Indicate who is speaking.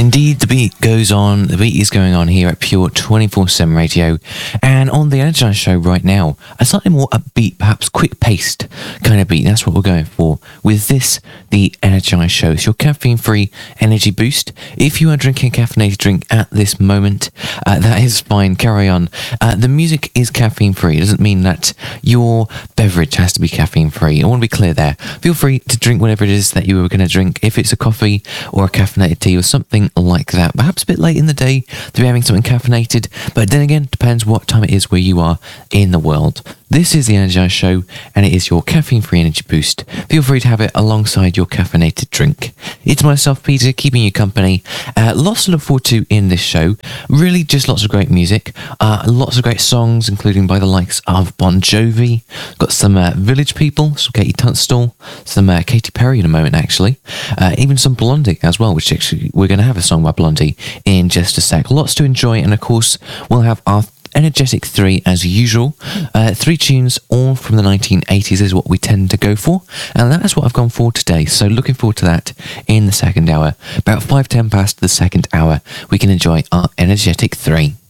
Speaker 1: Indeed, the beat goes on. The beat is going on here at Pure 24/7 Radio. And on the Energize show right now, a slightly more upbeat, perhaps quick-paced kind of beat. That's what we're going for with this, the Energize show. It's your caffeine-free energy boost. If you are drinking a caffeinated drink at this moment, that is fine. Carry on. The music is caffeine-free. It doesn't mean that your beverage has to be caffeine-free. I want to be clear there. Feel free to drink whatever it is that you were going to drink. If it's a coffee or a caffeinated tea or something like that, perhaps a bit late in the day to be having something caffeinated, but then again, depends what time it is where you are in the world. This is the Energize Show, and it is your caffeine-free energy boost. Feel free to have it alongside your caffeinated drink. It's myself, Peter, keeping you company. Lots to look forward to in this show. Really, just lots of great music. Lots of great songs, including by the likes of Bon Jovi. Got some Village People, some Katie Tunstall, some Katy Perry in a moment, actually. Even some Blondie as well, which actually we're going to have a song by Blondie in just a sec. Lots to enjoy, and of course, we'll have our Energetic 3 as usual. 3 tunes, all from the 1980s is what we tend to go for, and that is what I've gone for today. So looking forward to that in the second hour. About 5:10 past the second hour, we can enjoy our Energetic 3.